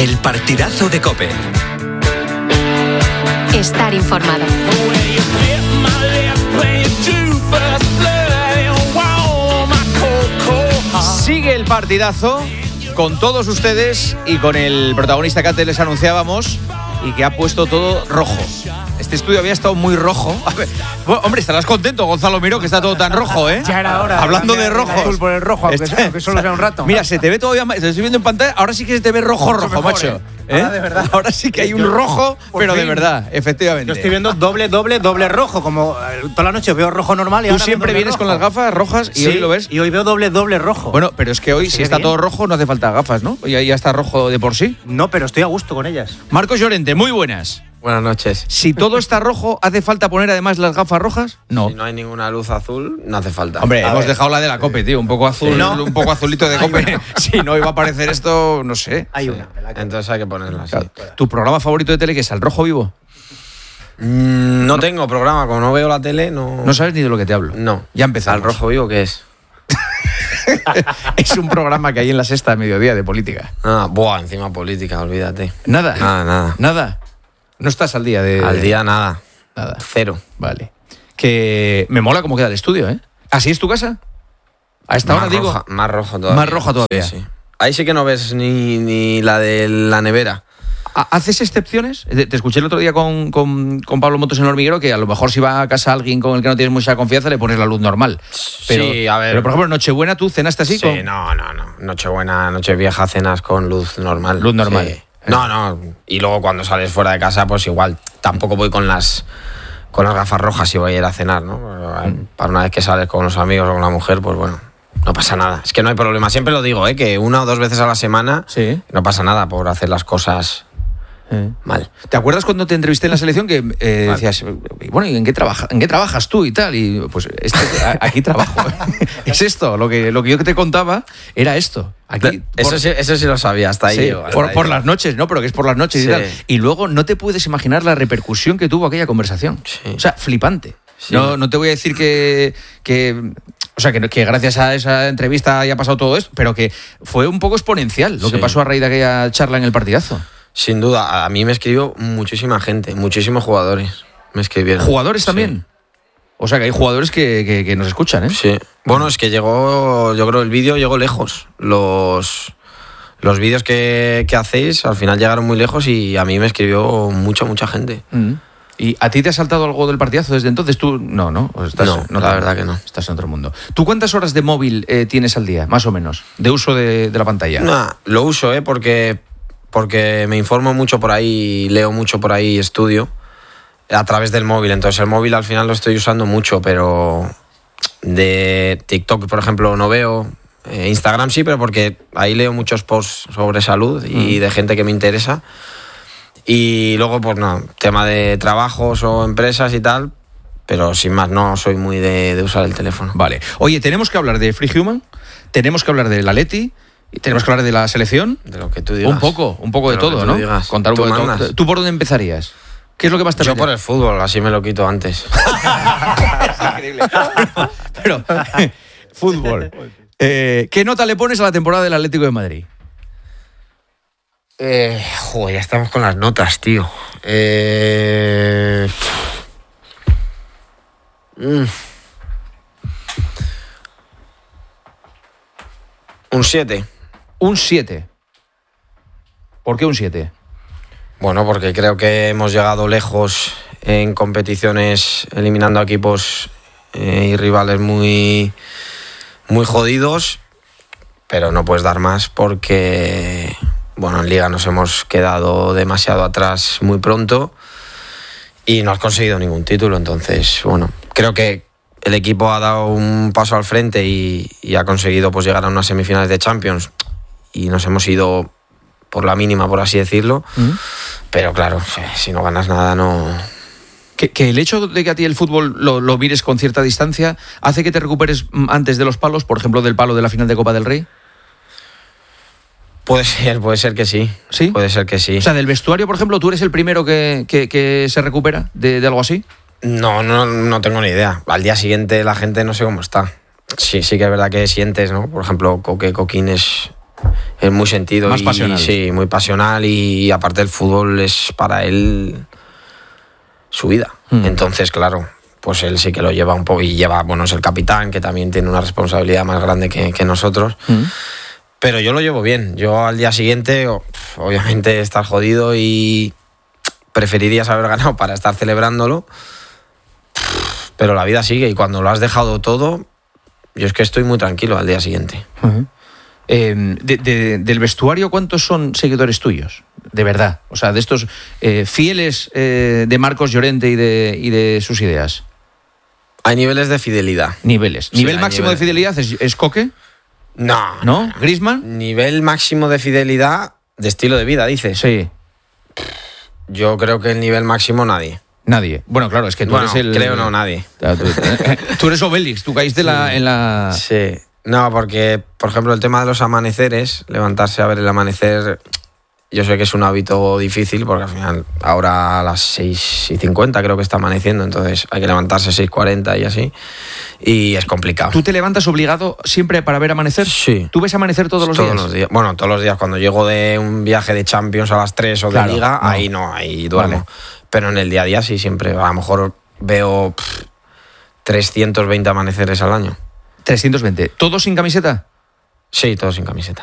El partidazo de COPE. Estar informado. Sigue el partidazo con todos ustedes y con el protagonista que antes les anunciábamos y que ha puesto todo rojo. Este estudio había estado muy rojo. A ver, bueno, hombre, estarás contento, Gonzalo Miró, que está todo tan rojo, ¿eh? Ya era hora. Hablando de rojo. Azul por el rojo, aunque solo sea un rato. Mira, se te ve todavía más. Te estoy viendo en pantalla. Ahora sí que se te ve rojo, mejor, macho. Ahora de verdad. Ahora sí que hay un rojo, pero de verdad, efectivamente. Yo estoy viendo doble rojo. Como toda la noche veo rojo normal y Tú ahora siempre vienes rojo. con las gafas rojas y Sí, hoy lo ves. Y hoy veo doble rojo. Bueno, pero es que hoy, si está todo rojo, no hace falta gafas, ¿no? Ya está rojo de por sí. No, pero estoy a gusto con ellas. Marcos Llorente, muy buenas. Buenas noches. Si todo está rojo, ¿hace falta poner además las gafas rojas? No. Si no hay ninguna luz azul, no hace falta. Hombre, hemos dejado la de la COPE, tío. Un poco azul, Sí. ¿No? un poco azulito de COPE. Si no iba a aparecer esto, no sé. Hay una. Entonces hay que ponerla así. Claro. ¿Tu programa favorito de tele qué es? ¿Al Rojo Vivo? No tengo programa, como no veo la tele, no... No sabes ni de lo que te hablo. No. Ya empezamos. ¿Al Rojo Vivo qué es? Es un programa que hay en la Sexta a mediodía de política. Encima política, olvídate. Nada. Nada. No estás al día de... Al día nada. Nada. Cero. Vale. Que me mola cómo queda el estudio, ¿eh? ¿Así es tu casa? A esta hora, digo. Más rojo todavía. Más roja todavía. Sí. Ahí sí que no ves ni la de la nevera. ¿Haces excepciones? Te escuché el otro día con Pablo Motos en el Hormiguero que a lo mejor si va a casa alguien con el que no tienes mucha confianza le pones la luz normal. Pero, sí, a ver. Pero por ejemplo, Nochebuena, ¿tú cenaste así? Sí, no. Nochebuena, Nochevieja cenas con luz normal. Luz normal. Sí. No. Y luego cuando sales fuera de casa, pues igual. Tampoco voy con las gafas rojas si voy a ir a cenar, ¿no? Para una vez que sales con los amigos o con la mujer, pues bueno, no pasa nada. Es que no hay problema. Siempre lo digo, que 1 o 2 veces a la semana no pasa nada por hacer las cosas mal. ¿Te acuerdas cuando te entrevisté en la selección que decías, bueno, ¿y en qué trabajas tú y tal? Y pues aquí trabajo. Es esto, lo que yo te contaba era esto. Aquí, eso sí lo sabía, hasta ahí. Sí, yo, por las noches, ¿no? Pero que es por las noches y tal. Y luego no te puedes imaginar la repercusión que tuvo aquella conversación. Sí. O sea, flipante. Sí. No te voy a decir que gracias a esa entrevista haya pasado todo esto, pero que fue un poco exponencial lo que pasó a raíz de aquella charla en el partidazo. Sin duda, a mí me escribió muchísima gente, muchísimos jugadores me escribieron. ¿Jugadores también? O sea, que hay jugadores que nos escuchan, ¿eh? Sí. Bueno, es que yo creo el vídeo llegó lejos. Los vídeos que hacéis al final llegaron muy lejos y a mí me escribió mucha gente. ¿Y a ti te ha saltado algo del partidazo desde entonces? Tú no. No, la verdad que no. Estás en otro mundo. ¿Tú cuántas horas de móvil tienes al día, más o menos, de uso de la pantalla? Lo uso, porque me informo mucho por ahí, leo mucho por ahí, estudio a través del móvil. Entonces el móvil al final lo estoy usando mucho, pero de TikTok, por ejemplo, no veo. Instagram sí, pero porque ahí leo muchos posts sobre salud y de gente que me interesa. Y luego, pues no, tema de trabajos o empresas y tal, pero sin más, no soy muy de usar el teléfono. Vale. Oye, tenemos que hablar de Free Human, tenemos que hablar del Atleti, y tenemos que hablar de la selección. De lo que tú digas. Un poco de todo, ¿no? Digas. Contar un poco de todo. ¿Tú por dónde empezarías? ¿Qué es lo que más te apetece? Yo por el fútbol, así me lo quito antes. Es increíble. Pero, fútbol. ¿Qué nota le pones a la temporada del Atlético de Madrid? Ya estamos con las notas, tío. Un 7. Un 7. ¿Por qué un 7? Bueno, porque creo que hemos llegado lejos en competiciones eliminando a equipos y rivales muy jodidos, pero no puedes dar más porque, bueno, en Liga nos hemos quedado demasiado atrás muy pronto y no has conseguido ningún título. Entonces, bueno, creo que el equipo ha dado un paso al frente y ha conseguido pues llegar a unas semifinales de Champions y nos hemos ido por la mínima, por así decirlo. Pero claro, si no ganas nada, no... Que el hecho de que a ti el fútbol lo mires con cierta distancia hace que te recuperes antes de los palos, por ejemplo, del palo de la final de Copa del Rey. Puede ser que sí. ¿Sí? Puede ser que sí. O sea, del vestuario, por ejemplo, ¿tú eres el primero que se recupera de algo así? No tengo ni idea. Al día siguiente la gente no sé cómo está. Sí que es verdad que sientes, ¿no? Por ejemplo, Coquín es Es muy sentido. Más pasional. Sí, muy pasional y aparte el fútbol es para él su vida. Entonces, claro, pues él sí que lo lleva un poco y lleva, bueno, es el capitán, que también tiene una responsabilidad más grande que nosotros. Pero yo lo llevo bien. Yo al día siguiente, obviamente, estar jodido y preferirías haber ganado para estar celebrándolo. Pero la vida sigue y cuando lo has dejado todo, yo es que estoy muy tranquilo al día siguiente. Del vestuario, ¿cuántos son seguidores tuyos? De verdad. O sea, de estos fieles de Marcos Llorente y de sus ideas. Hay niveles de fidelidad. Niveles. Sí, ¿Nivel hay máximo de fidelidad es Coque? No. ¿Griezmann? Nivel máximo de fidelidad de estilo de vida, dices. Sí. Yo creo que el nivel máximo nadie. Nadie. Bueno, claro, es que tú eres el... creo no, nadie. Tú eres Obélix, tú caíste en la... Sí. No, porque, por ejemplo, el tema de los amaneceres, levantarse a ver el amanecer, yo sé que es un hábito difícil, porque al final, ahora a las 6:50 creo que está amaneciendo, entonces hay que levantarse 6:40 y así, y es complicado. ¿Tú te levantas obligado siempre para ver amanecer? Sí. ¿Tú ves amanecer todos los días? Todos los días. Bueno, todos los días. Cuando llego de un viaje de Champions a las 3 o de Claro, Liga, no. ahí duermo. Vale. Pero en el día a día sí, siempre. A lo mejor veo 320 amaneceres al año. 320. ¿Todos sin camiseta? Sí, todos sin camiseta.